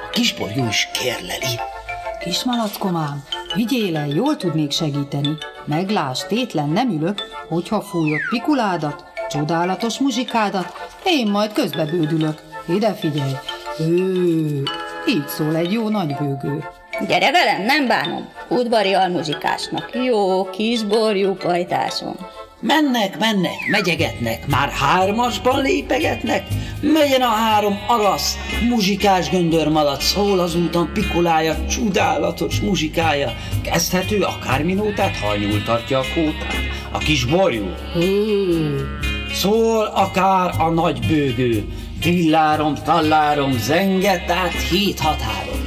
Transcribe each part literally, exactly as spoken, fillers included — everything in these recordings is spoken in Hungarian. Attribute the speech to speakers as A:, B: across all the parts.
A: kisborjú is kérleli.
B: Kismalackomám, vigyél el, jól tudnék segíteni. Meglásd, tétlen nem ülök, hogyha fújod pikuládat, csodálatos muzsikádat, én majd közbebődülök. Ide figyelj! Ő, így szól egy jó nagybőgő.
C: Gyere velem, nem bánom, udvari almuzsikásnak, jó kisborjú pajtásom.
A: Mennek, mennek, megyegetnek, már hármasban lépegetnek, megyen a három arasz, muzsikás göndörmalac, szól az úton pikulája, csodálatos muzsikája, kezdhető akár minótát, ha a nyúl tartja a kótát, a kis borjú. Szól akár a nagy bőgő, villárom, tallárom, zenget át hét határon.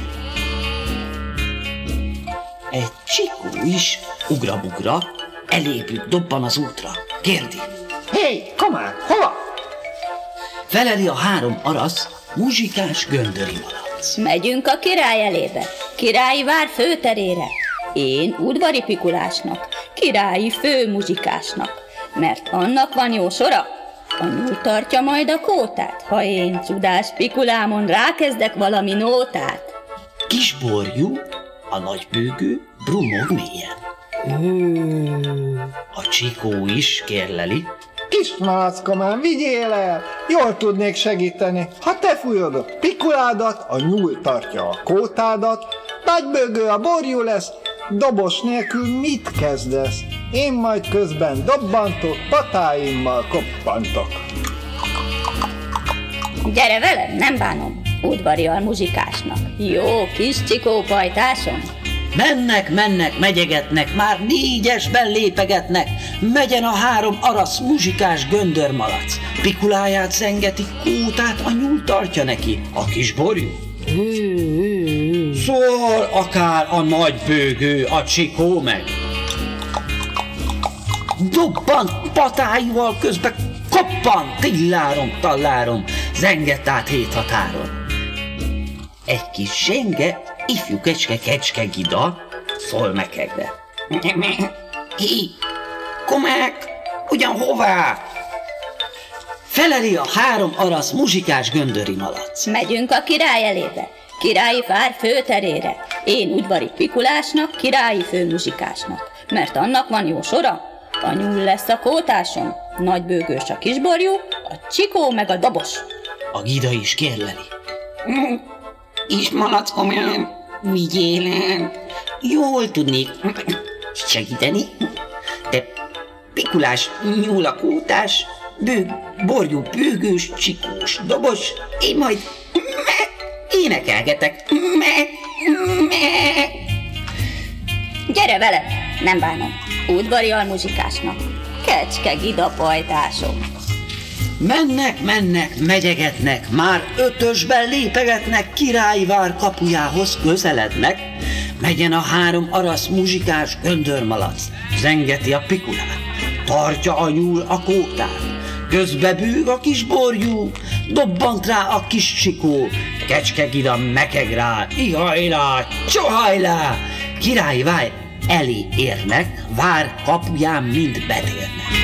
A: Egy csikó is ugra-bugra, elébük, dobban az útra. Kérdi.
D: Hé, komán, hova?
A: Feleli a három arasz, muzsikás göndöri malac.
C: Megyünk a király elébe, királyi vár főterére. Én udvari pikulásnak, királyi főmuzsikásnak, mert annak van jó sora, a nyúl tartja majd a kótát, ha én csodás pikulámon rákezdek valami nótát.
A: Kisborjú, a nagybőgő, brumog mélyen. A csikó is kérleli.
D: Kismalackomám, vigyél el, jól tudnék segíteni. Ha te fújod a pikuládat, a nyúl tartja a kótádat, nagybőgő a borjú lesz, dobos nélkül mit kezdesz? Én majd közben dobbantok, patáimmal koppantok.
C: Gyere velem, nem bánom, udvari almuzsikásnak, jó kis csikó pajtásom.
A: Mennek, mennek, megyegetnek, már négyesben lépegetnek, megyen a három arasz, muzsikás göndörmalac. Pikuláját zengeti, kótát a nyúl tartja neki, a kis borjú. Szól akár a nagy bőgő, a csikó meg. Dobban patáival közbe koppan, tillárom, tallárom, zenget át hét határon. Egy kis zsenge, ifjú kecske, kecske gida, szól mekegve. Hé, komák, ugyan hová? Feleli a három arasz, muzsikás göndöri malac.
C: Megyünk a király elébe, királyi vár főterére. Én udvari pikulásnak, királyi főmuzsikásnak, mert annak van jó sora, a nyúl lesz a kótásom, nagybőgős a kisborjú, a csikó meg a dobos.
A: A gida is kérleli.
E: Kismalackomám, vigyél el,
A: Jól tudnék segíteni, de pikulás, nyúlakótás, bőg, borjú, bőgős, csikós, dobos, én majd me, énekelgetek. Me, me.
C: Gyere velem, nem bánom, udvari almuzsikásnak, kecske gida pajtásom.
A: Mennek, mennek, megyegetnek, már ötösben lépegetnek, királyi vár kapujához közelednek, megyen a három arasz, muzsikás göndörmalac, zengeti a pikulát, tartja a nyúl a kótát, közbe bőg a kis borjú, dobbant rá a kis csikó, kecskegida mekeg rá, ihajlá, csohajlá, királyi vár elé érnek, vár kapuján mind betérnek.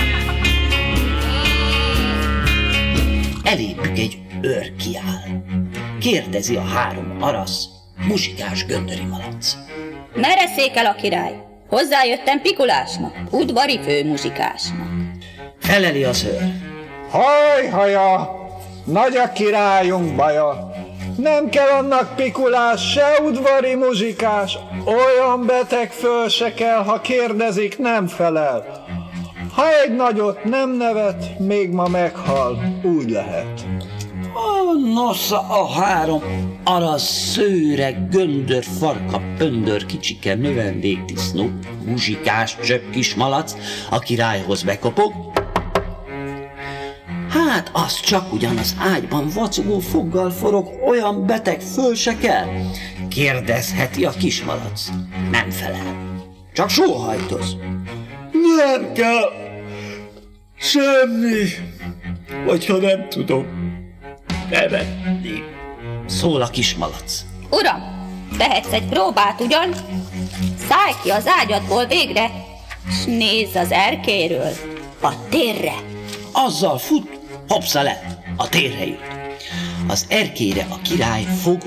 A: Elébük egy őr kiáll. Kérdezi a három arasz, muzsikás göndöri malac.
C: Merre székel a király? Hozzájöttem pikulásnak, udvari főmuzsikásnak.
A: Feleli az őr.
D: Haj, haja, nagy a királyunk baja. Nem kell annak pikulás, se udvari muzsikás, olyan beteg föl se kell, ha kérdezik, nem felel. Ha egy nagyot nem nevet, még ma meghal, úgy lehet.
A: A nosza a három arasz, szőre, göndör, farka, pöndör, kicsike, növendékdisznó, muzsikás, csöpp kis malac, a királyhoz bekopog. Hát az csak ugyan az ágyban vacogó foggal forog, olyan beteg föl se kell. Kérdezheti a kismalac. Nem felel. Csak sóhajtoz. Nem kell semmi, vagy ha nem tudom nevetni. Szól a kismalac.
C: Uram, tehetsz egy próbát ugyan? Szállj ki az ágyadból végre, s nézz az erkélyről a térre.
A: Azzal fut, hopsza le, a térre jut. Az erkélyre a király fog